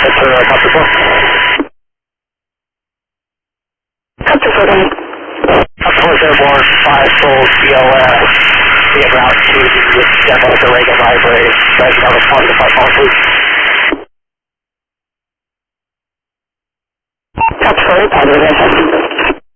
Copter 4. Copter 4, go ahead. Copter 4 is airborne, 5 Soul CLS, being route to the demo at the Reagan Library. Guys, you have a respond to the 5 phone, please. Copter 4, positive, yes.